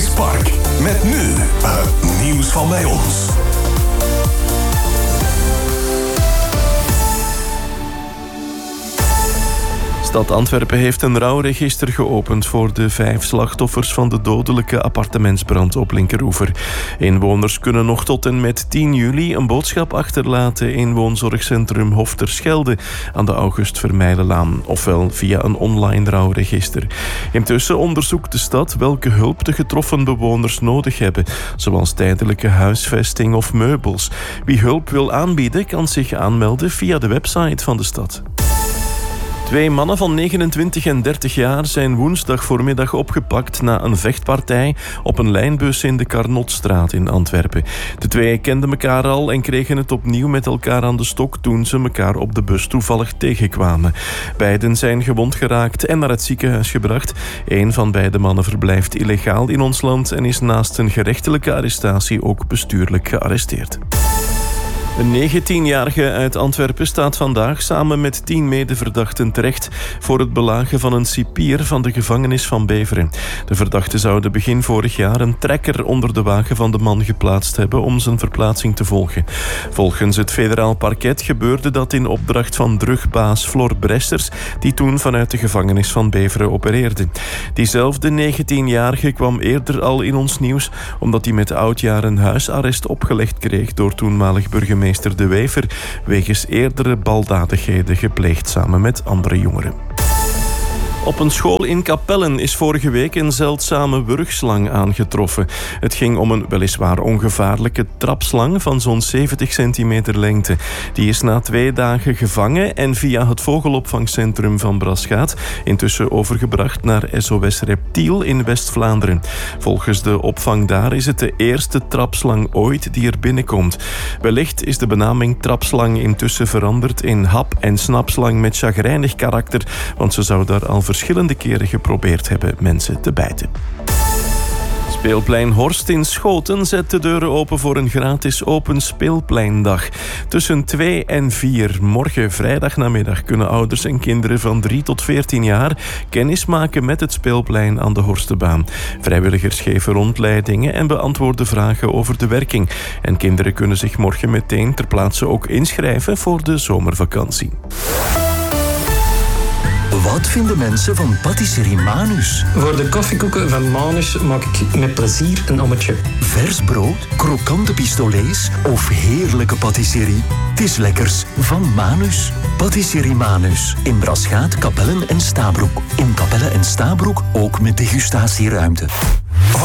Chris Park. Met nu het nieuws van bij ons. Stad Antwerpen heeft een rouwregister geopend voor de 5 slachtoffers van de dodelijke appartementsbrand op Linkeroever. Inwoners kunnen nog tot en met 10 juli een boodschap achterlaten in woonzorgcentrum Hof ter Schelde aan de August Vermeilenlaan, ofwel via een online rouwregister. Intussen onderzoekt de stad welke hulp de getroffen bewoners nodig hebben, zoals tijdelijke huisvesting of meubels. Wie hulp wil aanbieden kan zich aanmelden via de website van de stad. 2 mannen van 29 en 30 jaar zijn woensdag voormiddag opgepakt na een vechtpartij op een lijnbus in de Carnotstraat in Antwerpen. De 2 kenden elkaar al en kregen het opnieuw met elkaar aan de stok toen ze elkaar op de bus toevallig tegenkwamen. Beiden zijn gewond geraakt en naar het ziekenhuis gebracht. Een van beide mannen verblijft illegaal in ons land en is naast een gerechtelijke arrestatie ook bestuurlijk gearresteerd. Een 19-jarige uit Antwerpen staat vandaag samen met 10 medeverdachten terecht voor het belagen van een cipier van de gevangenis van Beveren. De verdachten zouden begin vorig jaar een trekker onder de wagen van de man geplaatst hebben om zijn verplaatsing te volgen. Volgens het federaal parket gebeurde dat in opdracht van drugbaas Flor Bressers, die toen vanuit de gevangenis van Beveren opereerde. Diezelfde 19-jarige kwam eerder al in ons nieuws omdat hij met oudjaren huisarrest opgelegd kreeg door toenmalig burgemeester De Wever wegens eerdere baldadigheden gepleegd samen met andere jongeren. Op een school in Capellen is vorige week een zeldzame wurgslang aangetroffen. Het ging om een weliswaar ongevaarlijke trapslang van zo'n 70 centimeter lengte. Die is na 2 dagen gevangen en via het vogelopvangcentrum van Braschaat intussen overgebracht naar SOS Reptiel in West-Vlaanderen. Volgens de opvang daar is het de eerste trapslang ooit die er binnenkomt. Wellicht is de benaming trapslang intussen veranderd in hap- en snapslang met chagrijnig karakter, want ze zou daar al verschillende keren geprobeerd hebben mensen te bijten. Speelplein Horst in Schoten zet de deuren open voor een gratis open speelpleindag. Tussen 2 en 4 morgen vrijdagnamiddag kunnen ouders en kinderen van 3 tot 14 jaar kennis maken met het speelplein aan de Horstebaan. Vrijwilligers geven rondleidingen en beantwoorden vragen over de werking. En kinderen kunnen zich morgen meteen ter plaatse ook inschrijven voor de zomervakantie. Wat vinden mensen van patisserie Manus? Voor de koffiekoeken van Manus maak ik met plezier een ommetje. Vers brood, krokante pistolets of heerlijke patisserie? Het is lekkers van Manus. Patisserie Manus. In Braschaat, Capellen en Stabroek. In Capelle en Stabroek ook met degustatieruimte.